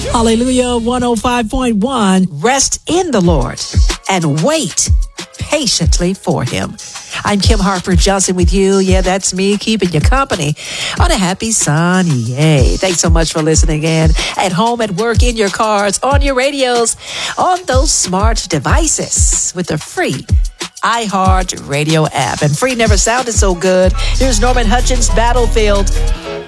Hallelujah 105.1. Rest in the Lord and wait patiently for him. I'm Kim Harper Johnson with you. Yeah, that's me keeping you company on a happy Sunday. Thanks so much for listening in. At home, at work, in your cars, on your radios, on those smart devices with the free iHeart Radio app. And free never sounded so good. Here's Norman Hutchins' Battlefield.